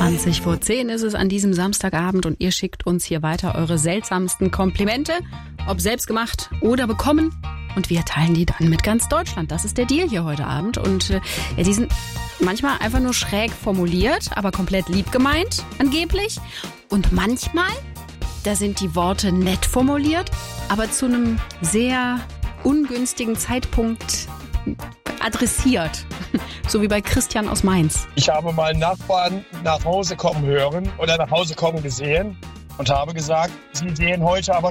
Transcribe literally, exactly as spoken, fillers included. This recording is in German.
zwanzig vor zehn ist es an diesem Samstagabend und ihr schickt uns hier weiter eure seltsamsten Komplimente, ob selbstgemacht oder bekommen. Und wir teilen die dann mit ganz Deutschland. Das ist der Deal hier heute Abend. Und äh, ja, die sind manchmal einfach nur schräg formuliert, aber komplett lieb gemeint, angeblich. Und manchmal, da sind die Worte nett formuliert, aber zu einem sehr ungünstigen Zeitpunkt adressiert. So wie bei Christian aus Mainz. Ich habe mal einen Nachbarn nach Hause kommen hören oder nach Hause kommen gesehen und habe gesagt, Sie sehen heute aber